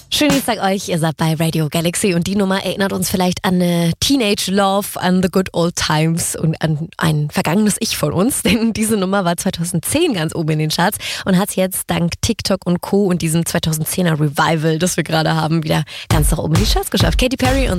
Schönen Dienstag euch, ihr seid bei Radio Galaxy und die Nummer erinnert uns vielleicht an eine Teenage Love, an the good old times und an ein vergangenes Ich von uns, denn diese Nummer war 2010 ganz oben in den Charts und hat es jetzt dank TikTok und Co. und diesem 2010er Revival, das wir gerade haben, wieder ganz nach oben in die Charts geschafft. Katy Perry und